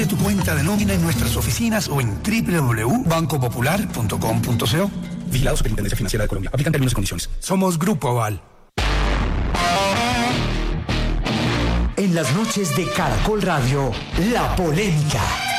Abre tu cuenta de nómina en nuestras oficinas o en www.bancopopular.com.co. Vigilado Superintendencia Financiera de Colombia. Aplican términos y condiciones. Somos Grupo Aval. En las noches de Caracol Radio, La Polémica.